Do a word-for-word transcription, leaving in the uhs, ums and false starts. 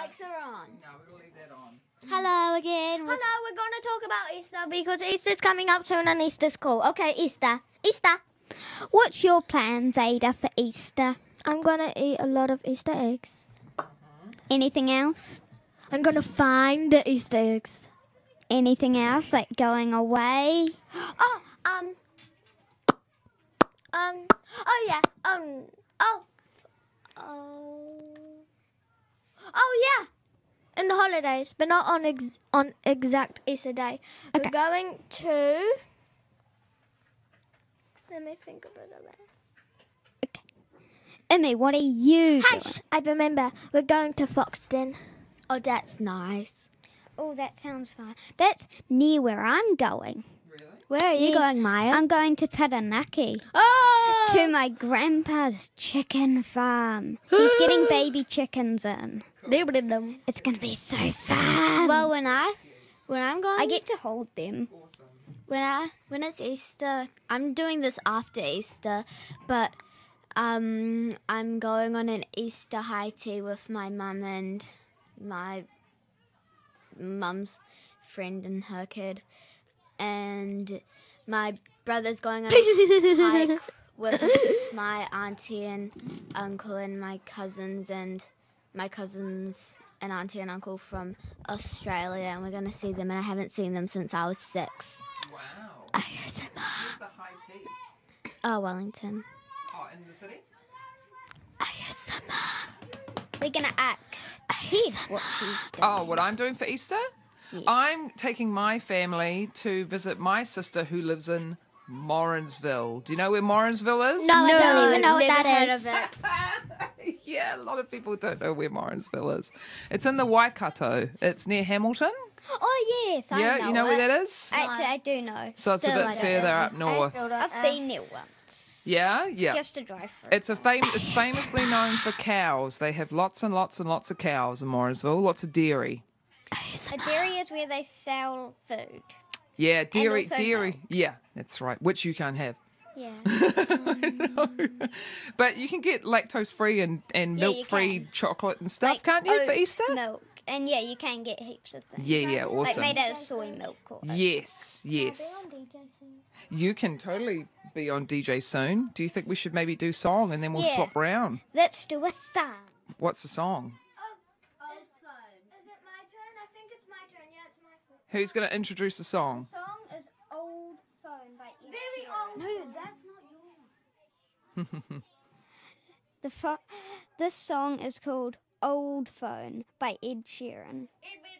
mics are on. No, we'll leave that on. Hello again. Hello, we're going to talk about Easter because Easter's coming up soon and Easter's cool. Okay, Easter. Easter. What's your plans, Ada, for Easter? I'm going to eat a lot of Easter eggs. Anything else? I'm going to find the Easter eggs. Anything else, like going away? Oh, um, um, oh yeah, um, oh, oh, oh yeah. In the holidays, but not on ex- on exact Easter day. Okay. We're going to. Let me think about it. Okay. Emmy, what are you Hey, doing? sh- I remember. We're going to Foxton. Oh, that's nice. Oh, that sounds fun. That's near where I'm going. Really? Where are you Yeah. going, Maya? I'm going to Taranaki. oh! To my grandpa's chicken farm. He's getting baby chickens in. Well, It's going to be so fun. when I, when I'm going, I get to hold them. Awesome. When I when it's Easter, I'm doing this after Easter, but um, I'm going on an Easter high tea with my mum and my mum's friend and her kid, and my brother's going on a hike with my auntie and uncle and my cousins and my cousins and auntie and uncle from Australia, and we're going to see them, and I haven't seen them since I was six. Wow. A S M R. Where's the high tea? Oh, Wellington. Oh, in the city? A S M R. We're going to ask Ted what she's doing. Oh, what I'm doing for Easter? Yes. I'm taking my family to visit my sister who lives in Morrinsville. Do you know where Morrinsville is? No, I don't even know what never that heard is. of it. Yeah, a lot of people don't know where Morrinsville is. It's in the Waikato. It's near Hamilton. Oh, yes, I yeah, know you know it. where that is? Actually, I do know. So it's a Still, I bit don't further know. up north. I've been there once. Yeah, yeah. Just to drive through. It's a fam- It's famously known for cows. They have lots and lots and lots of cows in Morrinsville. Lots of dairy. A dairy is where they sell food. Yeah, dairy, also dairy. milk. Yeah, that's right. Which you can't have. Yeah. I know. But you can get lactose free and, and Yeah, you milk free can. chocolate and stuff, Like can't you, for oat Easter? Milk. And yeah, you can get heaps of things. Yeah, yeah, Like awesome. made out of soy milk. Or Yes, yes. You can totally be on D J soon. Do you think we should maybe do song and then we'll Yeah. swap around? Let's do a song. What's the song? Is it my turn? I think it's my turn. Yeah, it's my turn. Who's going to introduce the song? The song is Old Phone by Ed Very Sheeran. old. No, that's not yours. The fo- this song is called Old Phone by Ed Sheeran. It'd be